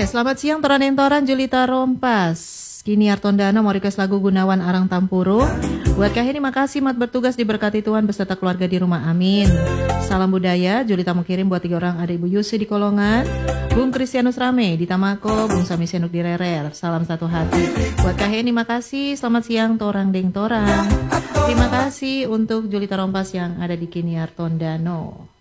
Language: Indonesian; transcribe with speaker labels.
Speaker 1: selamat siang Toran yang Toran Julita Rompas. Kini Artondano mau request lagu Gunawan Arang Tampuru. Buat Kahini makasih mat bertugas diberkati Tuhan beserta keluarga di rumah, amin. Salam budaya, Julita mau kirim buat 3 orang, ada Ibu Yusi di Kolongan, Bung Kristianus Rame di Tamako, Bung Sami Senuk di Rerer. Salam satu hati. Buat Kahini makasih, selamat siang Torang Deng Torang. Terima kasih untuk Julita Rompas yang ada di Kini Artondano.